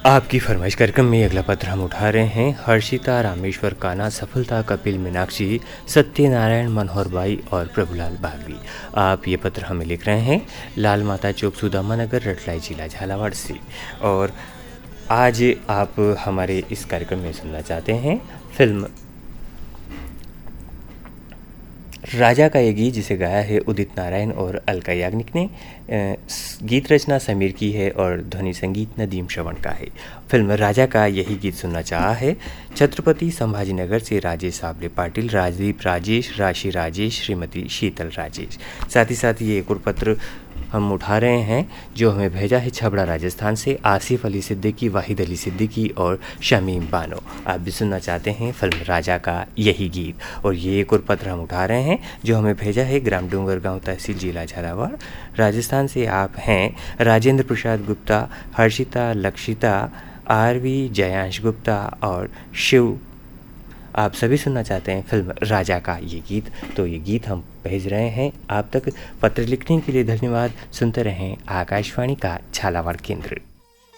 आपकी फरमाइश कार्यक्रम में अगला पत्र हम उठा रहे हैं। हर्षिता, रामेश्वर काना, सफलता, कपिल, मीनाक्षी, सत्यनारायण, मनोहर बाई और प्रभुलाल बागवी। आप ये पत्र हमें लिख रहे हैं लाल माता चौक, सुदामा नगर, रटलाई, जिला झालावाड़ से। और आज आप हमारे इस कार्यक्रम में सुनना चाहते हैं फिल्म राजा का ये गीत, जिसे गाया है उदित नारायण और अलका याग्निक ने। गीत रचना समीर की है और ध्वनि संगीत नदीम श्रवण का है। फिल्म राजा का यही गीत सुनना चाहा है छत्रपति संभाजीनगर से राजेश साबले पाटिल, राजदीप राजेश, राशि राजेश, श्रीमती शीतल राजेश। साथ ही साथ ये एक और पत्र हम उठा रहे हैं जो हमें भेजा है छबड़ा राजस्थान से आसिफ अली सिद्दीकी, वाहिद अली सिद्दीकी और शमीम बानो। आप भी सुनना चाहते हैं फिल्म राजा का यही गीत। और ये एक और पत्र हम उठा रहे हैं जो हमें भेजा है ग्राम डूंगरगांव, तहसील, जिला झालावाड़, राजस्थान से। आप हैं राजेंद्र प्रसाद गुप्ता, हर्षिता, लक्षिता, आरवी, जयांश गुप्ता और शिव। आप सभी सुनना चाहते हैं फिल्म राजा का ये गीत, तो ये गीत हम भेज रहे हैं आप तक। पत्र लिखने के लिए धन्यवाद। सुनते रहें आकाशवाणी का झालावाड़ केंद्र।